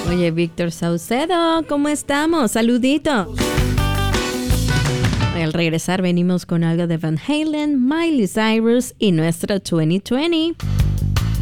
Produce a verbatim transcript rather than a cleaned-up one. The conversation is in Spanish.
Oye, Víctor Saucedo, ¿cómo estamos? Saludito. Al regresar venimos con algo de Van Halen, Miley Cyrus y nuestra veinte veinte.